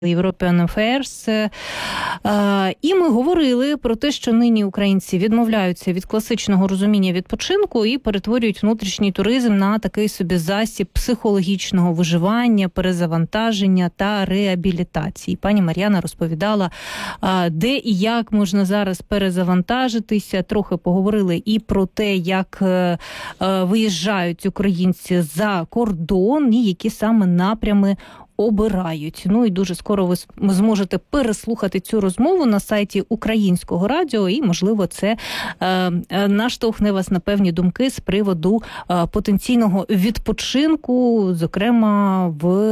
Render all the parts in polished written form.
European Affairs. І ми говорили про те, що нині українці відмовляються від класичного розуміння відпочинку і перетворюють внутрішній туризм на такий собі засіб психологічного виживання, перезавантаження та реабілітації. Пані Мар'яна розповідала, де і як можна зараз перезавантажитися. Трохи поговорили і про те, як виїжджають українці за кордон і які саме напрями обирають. Ну і дуже скоро ви зможете переслухати цю розмову на сайті Українського радіо, і, можливо, це наштовхне вас на певні думки з приводу потенційного відпочинку, зокрема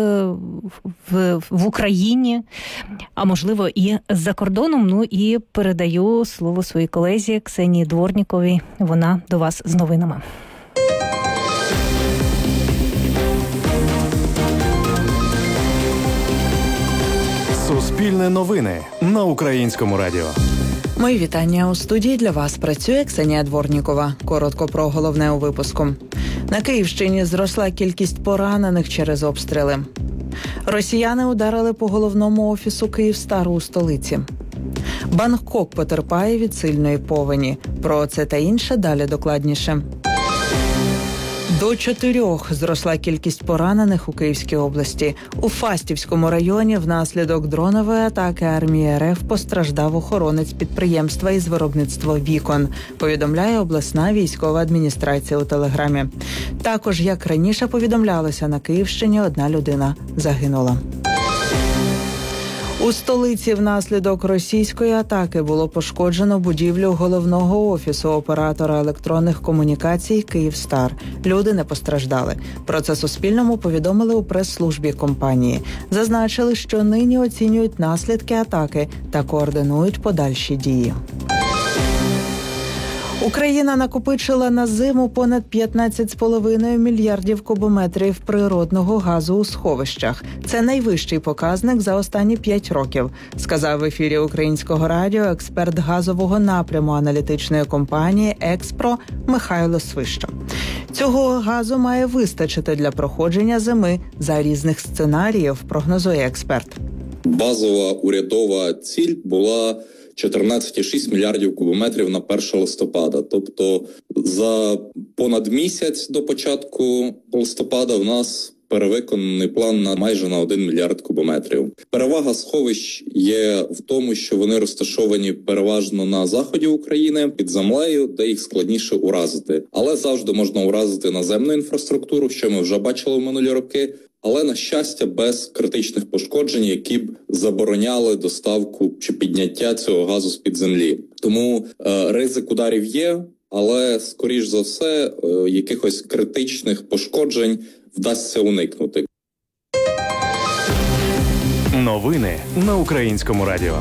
в Україні, а можливо і за кордоном. Ну і передаю слово своїй колезі Ксенії Дворніковій. Вона до вас з новинами. Суспільне новини на Українському радіо. Мої вітання. У студії для вас працює Ксенія Дворнікова. Коротко про головне у випуску. На Київщині зросла кількість поранених через обстріли. Росіяни ударили по головному офісу Київстар у столиці. Бангкок потерпає від сильної повені. Про це та інше далі докладніше. До 4 зросла кількість поранених у Київській області. У Фастівському районі внаслідок дронової атаки армії РФ постраждав охоронець підприємства із виробництва вікон, повідомляє обласна військова адміністрація у Телеграмі. Також, як раніше повідомлялося, на Київщині 1 людина загинула. У столиці внаслідок російської атаки було пошкоджено будівлю головного офісу оператора електронних комунікацій «Київстар». Люди не постраждали. Про це Суспільному повідомили у прес-службі компанії. Зазначили, що нині оцінюють наслідки атаки та координують подальші дії. Україна накопичила на зиму понад 15,5 мільярдів кубометрів природного газу у сховищах. Це найвищий показник за останні 5 років, сказав в ефірі Українського радіо експерт газового напряму аналітичної компанії «Експро» Михайло Свища. Цього газу має вистачити для проходження зими за різних сценаріїв, прогнозує експерт. Базова урядова ціль була 14,6 мільярдів кубометрів на 1 листопада. Тобто за понад місяць до початку листопада в нас перевиконаний план на майже на 1 мільярд кубометрів. Перевага сховищ є в тому, що вони розташовані переважно на заході України, під землею, де їх складніше уразити. Але завжди можна уразити наземну інфраструктуру, що ми вже бачили в минулі роки. Але, на щастя, без критичних пошкоджень, які б забороняли доставку чи підняття цього газу з-під землі. Тому ризик ударів є, але, скоріш за все, якихось критичних пошкоджень вдасться уникнути. Новини на Українському радіо.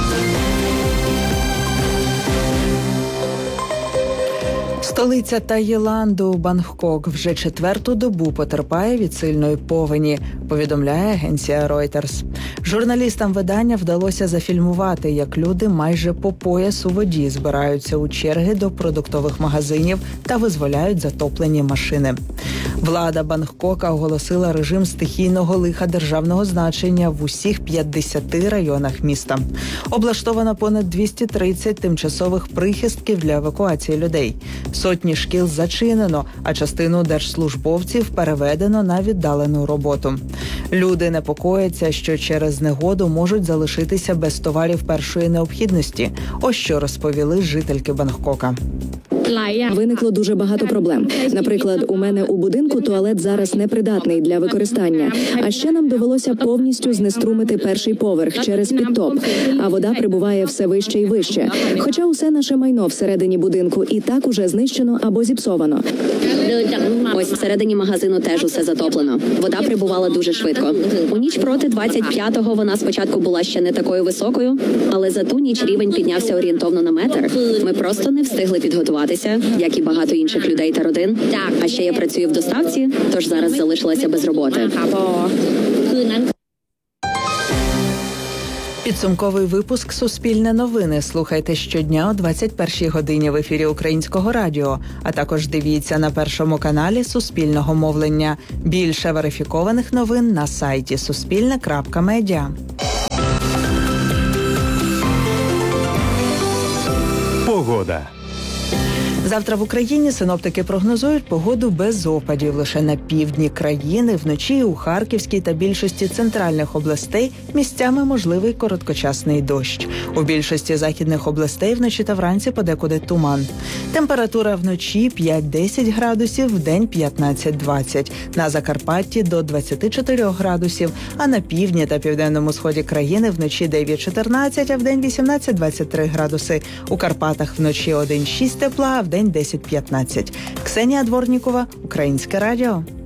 Столиця Таїланду, Бангкок, вже 4-ту добу потерпає від сильної повені, повідомляє агенція Reuters. Журналістам видання вдалося зафільмувати, як люди майже по пояс у воді збираються у черги до продуктових магазинів та визволяють затоплені машини. Влада Бангкока оголосила режим стихійного лиха державного значення в усіх 50 районах міста. Облаштовано понад 230 тимчасових прихистків для евакуації людей. Сотні шкіл зачинено, а частину держслужбовців переведено на віддалену роботу. Люди непокояться, що через негоду можуть залишитися без товарів першої необхідності. Ось що розповіли жительки Бангкока. Виникло дуже багато проблем. Наприклад, у мене у будинку туалет зараз непридатний для використання. А ще нам довелося повністю знеструмити перший поверх через підтоп, а вода прибуває все вище і вище. Хоча усе наше майно всередині будинку і так уже знищено або зіпсовано. Ось всередині магазину теж усе затоплено. Вода прибувала дуже швидко. У ніч проти 25-го вона спочатку була ще не такою високою, але за ту ніч рівень піднявся орієнтовно на метр. Ми просто не встигли підготуватися, як і багато інших людей та родин. А ще я працюю в доставці, тож зараз залишилася без роботи. Підсумковий випуск «Суспільне новини» слухайте щодня о 21-й годині в ефірі Українського радіо, а також дивіться на Першому каналі Суспільного мовлення. Більше верифікованих новин на сайті suspilne.media. Погода. Завтра в Україні синоптики прогнозують погоду без опадів. Лише на півдні країни, вночі у Харківській та більшості центральних областей місцями можливий короткочасний дощ. У більшості західних областей вночі та вранці подекуди туман. Температура вночі 5-10 градусів, вдень 15-20. На Закарпатті до 24 градусів, а на півдні та південному сході країни вночі 9-14, а вдень 18-23 градуси. У Карпатах вночі 1-6 тепла, а вдень 10-15. Ксенія Дворнікова, Українське радіо.